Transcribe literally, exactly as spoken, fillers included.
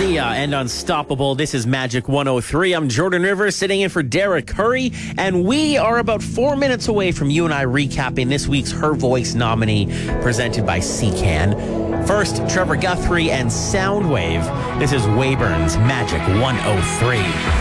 Sia and Unstoppable. This is Magic one oh three. I'm Jordan Rivers sitting in for Derek Curry, and we are about four minutes away from you and I recapping this week's Her Voice nominee presented by C CAN. First, Trevor Guthrie and Soundwave. This is Wayburn's Magic one oh three.